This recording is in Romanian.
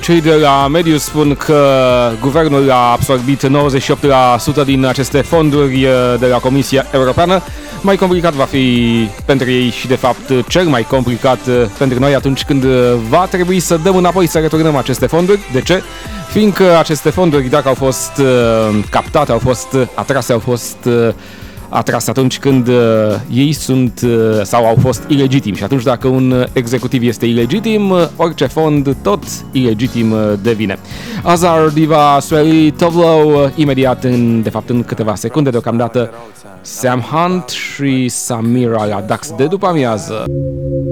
Cei de la Mediu spun că guvernul a absorbit 98% din aceste fonduri de la Comisia Europeană. Mai complicat va fi pentru ei și, de fapt, cel mai complicat pentru noi atunci când va trebui să dăm înapoi, să returnăm aceste fonduri. De ce? Fiindcă aceste fonduri, dacă au fost captate, au fost atrase atunci când ei sunt sau au fost ilegitimi. Și atunci dacă un executiv este ilegitim, orice fond tot ilegitim devine. Azar Diva Sweli Tovlow, imediat de fapt în câteva secunde, deocamdată Sam Hunt și Samira la Dax de după amiază.